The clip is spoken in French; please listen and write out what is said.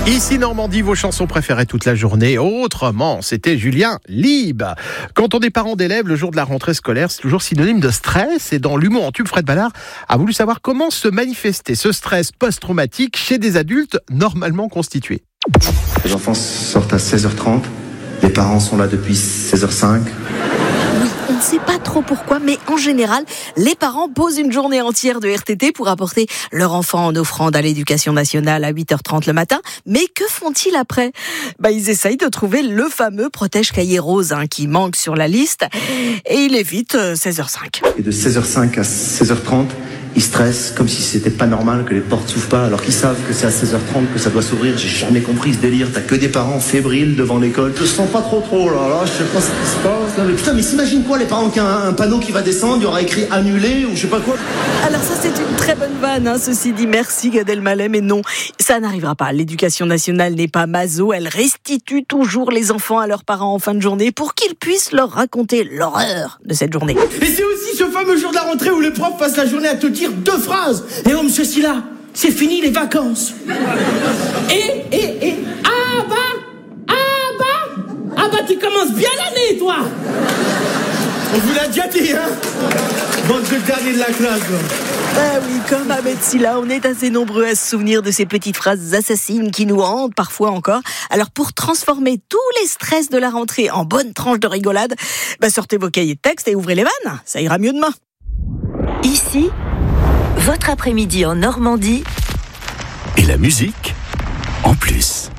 Ici Normandie, vos chansons préférées toute la journée. Autrement, c'était Julien Lieb. Quand on est parent d'élèves, le jour de la rentrée scolaire, c'est toujours synonyme de stress. Et dans l'humour en tube, Fred Ballard a voulu savoir comment se manifester ce stress post-traumatique chez des adultes normalement constitués. Les enfants sortent à 16h30, les parents sont là depuis 16h05. Oui, on ne sait pas trop pourquoi, mais en général, les parents posent une journée entière de RTT pour apporter leur enfant en offrande à l'éducation nationale à 8h30 le matin. Mais que font-ils après ? Ils essayent de trouver le fameux protège-cahier rose qui manque sur la liste et il évite 16h05. Et de 16h05 à 16h30, ils stressent comme si c'était pas normal que les portes s'ouvrent pas, alors qu'ils savent que c'est à 16h30 que ça doit s'ouvrir. J'ai jamais compris ce délire. T'as que des parents fébriles devant l'école. Je sens pas trop là, je sais pas ce qui se passe. Mais putain, mais s'imagine quoi, les parents qui ont un panneau qui va descendre, il y aura écrit annulé ou je sais pas quoi. Alors ça, c'est une très bonne vanne, ceci dit, merci Gad Elmaleh, mais non, ça n'arrivera pas. L'éducation nationale n'est pas maso, elle restitue toujours les enfants à leurs parents en fin de journée pour qu'ils puissent leur raconter l'horreur de cette journée. Et c'est aussi ce fameux jour de la rentrée où le prof passe la journée à te dire 2 phrases. Et oh, monsieur Silla, c'est fini les vacances. Ah bah, tu commences bien l'année, toi. On vous l'a déjà dit, Bande de dernier de la classe, Oui, comme Ahmed Silla, on est assez nombreux à se souvenir de ces petites phrases assassines qui nous hantent parfois encore. Alors pour transformer tous les stress de la rentrée en bonne tranche de rigolade, sortez vos cahiers de texte et ouvrez les vannes, ça ira mieux demain. Ici, votre après-midi en Normandie. Et la musique en plus.